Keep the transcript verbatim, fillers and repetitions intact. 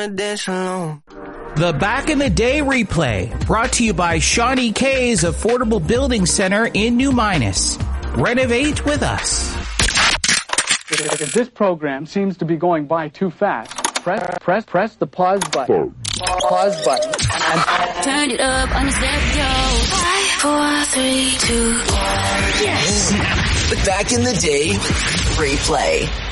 wanna dance alone. The Back in the Day replay, brought to you by Shawnee K's Affordable Building Center in New Minas. Renovate with us. If this program seems to be going by too fast, press press press the pause button. Pause button. And turn it up on the stereo. Five, four, three, two, one. Yes. The Back in the Day replay.